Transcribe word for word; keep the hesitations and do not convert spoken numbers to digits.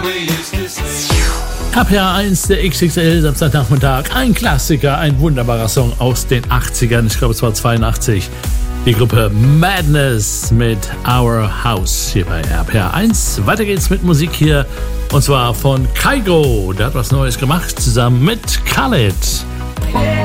R P R eins, der X X L, Samstagnachmittag, ein Klassiker, ein wunderbarer Song aus den achtzigern, ich glaube es war zweiundachtzig. Die Gruppe Madness mit Our House hier bei R P R eins. Weiter geht's mit Musik hier und zwar von Kygo. Der hat was Neues gemacht zusammen mit Khaled.